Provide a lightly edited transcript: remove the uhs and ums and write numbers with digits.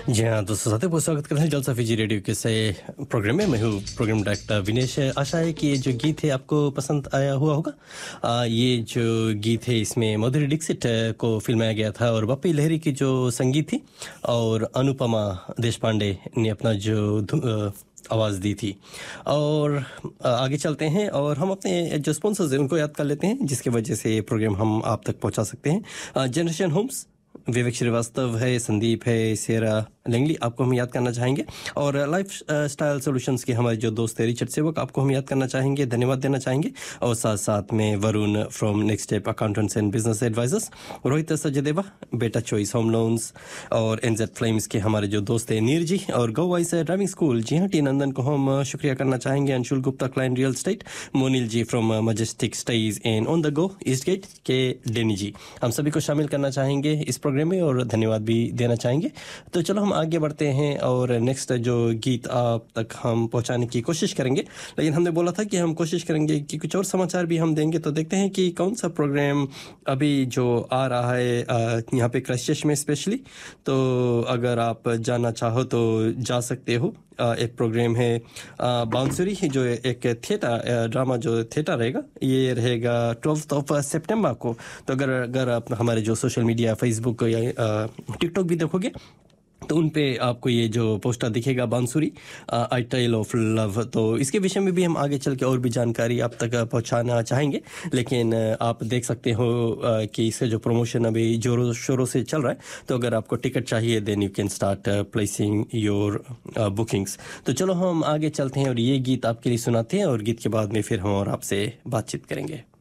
जी हाँ, दोस्तों साथियों बहुत स्वागत करते हैं जलसा फीजी रेडियो के से प्रोग्राम में। मैं हूँ प्रोग्राम डायरेक्टर विनेश। आशा है कि ये जो गीत है आपको पसंद आया हुआ होगा। ये जो गीत है इसमें माधुरी दीक्षित को फिल्माया गया था और बप्पी लहरी की जो संगीत थी और अनुपमा देशपांडे ने अपना जो आवाज़ दी थी। और आगे चलते हैं और हम अपने जो स्पॉन्सर्स हैं उनको याद कर लेते हैं जिसकी वजह से ये प्रोग्राम हम आप तक पहुंचा सकते हैं। जनरेशन होम्स, विवेक श्रीवास्तव है, संदीप है, सेरा लैंगली आपको हम याद करना चाहेंगे। और लाइफ स्टाइल सॉल्यूशंस के हमारे जो दोस्त है रिचर्ड सेवक आपको हम याद करना चाहेंगे, धन्यवाद देना चाहेंगे। और साथ साथ में Varun from next step accountants and business advisers, Rohit Sachdeva बेटा चॉइस होम लोन्स और एनजेड फ्लेम्स के हमारे जो दोस्त हैं नीर जी और गो वाइस ड्राइविंग स्कूल। जी हाँ, टी नंदन को हम शुक्रिया करना चाहेंगे। Anshul Gupta Kline real estate, मोनिल ji from majestic stage and on the go east gate के डेनी जी, हम सभी को शामिल करना चाहेंगे इस प्रोग्राम में और धन्यवाद भी देना चाहेंगे। तो चलो हम आगे बढ़ते हैं और नेक्स्ट जो गीत आप तक हम पहुंचाने की कोशिश करेंगे। लेकिन हमने बोला था कि हम कोशिश करेंगे कि कुछ और समाचार भी हम देंगे। तो देखते हैं कि कौन सा प्रोग्राम अभी जो आ रहा है यहाँ पे क्राइस्टचर्च में स्पेशली। तो अगर आप जाना चाहो तो जा सकते हो। एक प्रोग्राम है बांसुरी, जो एक थिएटर ड्रामा जो थिएटर रहेगा, ये रहेगा 12 सितंबर को। तो अगर आप हमारे जो सोशल मीडिया फेसबुक या टिकटॉक भी देखोगे तो उन पे आपको ये जो पोस्टर दिखेगा बांसुरी आई टेल ऑफ लव। तो इसके विषय में भी हम आगे चल के और भी जानकारी आप तक पहुंचाना चाहेंगे। लेकिन आप देख सकते हो कि इसका जो प्रमोशन अभी जोरों शोरों से चल रहा है। तो अगर आपको टिकट चाहिए then you can start placing your bookings. तो चलो हम आगे चलते हैं और ये गीत आपके लिए सुनाते हैं और गीत के बाद में फिर हम और आपसे बातचीत करेंगे।